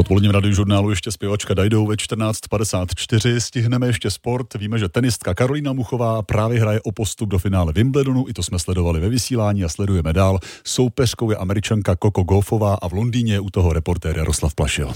odpoledním radiožurnálu ještě zpěvačka Dajdou ve 14:54. Stihneme ještě sport. Víme, že tenistka Karolína Muchová právě hraje o postup do finále Wimbledonu. I to jsme sledovali ve vysílání a sledujeme dál. Soupeřkou je Američanka Coco Gauffová a v Londýně je u toho reportér Jaroslav Plašil.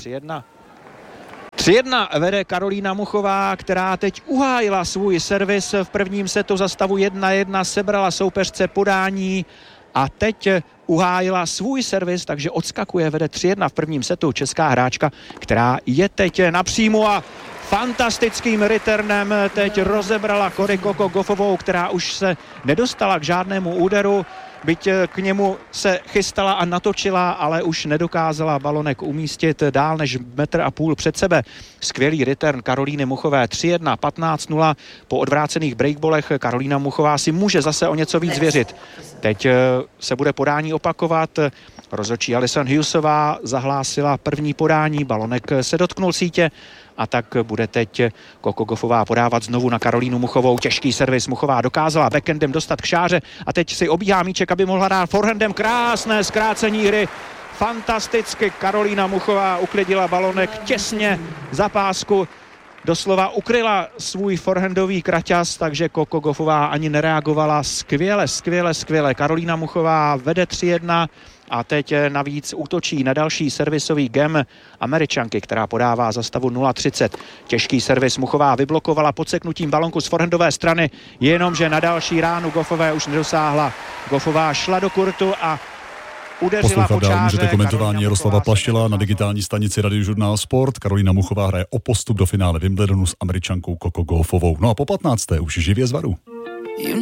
3-1 vede Karolína Muchová, která teď uhájila svůj servis v prvním setu za stavu 1-1, sebrala soupeřce podání a teď uhájila svůj servis, takže odskakuje, vede 3-1 v prvním setu česká hráčka, která je teď na příjmu a fantastickým returnem teď rozebrala Coco Gauffovou, která už se nedostala k žádnému úderu, byť k němu se chystala a natočila, ale už nedokázala balonek umístit dál než 1,5 metru před sebe. Skvělý return Karolíny Muchové 3-1, 15-0 po odvrácených breakballech. Karolína Muchová si může zase o něco víc věřit. Teď se bude podání opakovat. Rozhodčí Alison Hughesová zahlásila první podání, balonek se dotknul sítě a tak bude teď Coco Gauffová podávat znovu na Karolínu Muchovou. Těžký servis, Muchová dokázala backendem dostat k šáře a teď si obíhá míček, aby mohla dát forehandem. Krásné zkrácení hry, fantasticky Karolína Muchová uklidila balonek těsně za pásku. Doslova ukryla svůj forehandový kraťas, takže Coco Gauffová ani nereagovala. Skvěle. Karolína Muchová vede 3-1 a teď navíc útočí na další servisový gem Američanky, která podává za stavu 0-30. Těžký servis, Muchová vyblokovala podseknutím balonku z forehandové strany, jenomže na další ránu Gauffové už nedosáhla. Gauffová šla do kurtu a udeřila po čáře. Můžete komentování Jaroslava Plašila na digitální stanici Radiožurnál Sport. Karolína Muchová hraje o postup do finále Wimbledonu s Američankou Coco Gauffovou. No a po 15. už živě z varu.